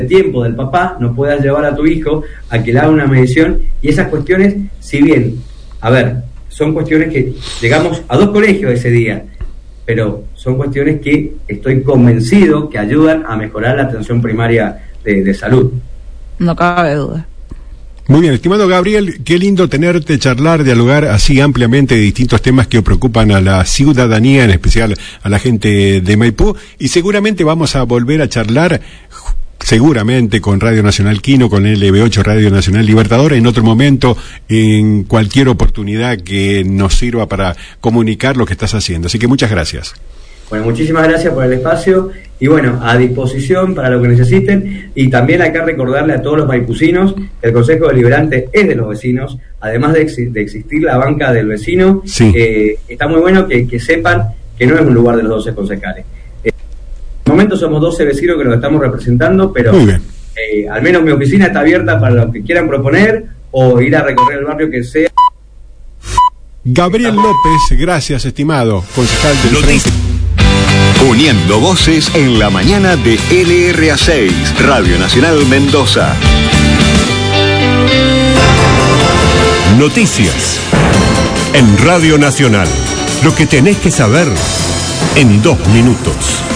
tiempo del papá no puedas llevar a tu hijo a que le haga una medición, y esas cuestiones, si bien, a ver, son cuestiones que llegamos a 2 colegios ese día, pero son cuestiones que estoy convencido que ayudan a mejorar la atención primaria de salud. No cabe duda. Muy bien, estimado Gabriel, qué lindo tenerte, charlar, dialogar así ampliamente de distintos temas que preocupan a la ciudadanía, en especial a la gente de Maipú, y seguramente vamos a volver a charlar, seguramente con Radio Nacional Quino, con LB8 Radio Nacional Libertador, en otro momento, en cualquier oportunidad que nos sirva para comunicar lo que estás haciendo. Así que muchas gracias. Bueno, muchísimas gracias por el espacio y bueno, a disposición para lo que necesiten, y también acá recordarle a todos los maipucinos que el Consejo Deliberante es de los vecinos, además de existir la banca del vecino. Sí. Está muy bueno que sepan que no es un lugar de los 12 concejales. En el momento somos 12 vecinos que nos estamos representando, pero al menos mi oficina está abierta para los que quieran proponer o ir a recorrer el barrio que sea. Gabriel López, gracias, estimado concejal del Frente. Uniendo voces en la mañana de LRA6, Radio Nacional Mendoza. Noticias en Radio Nacional. Lo que tenés que saber en 2 minutos.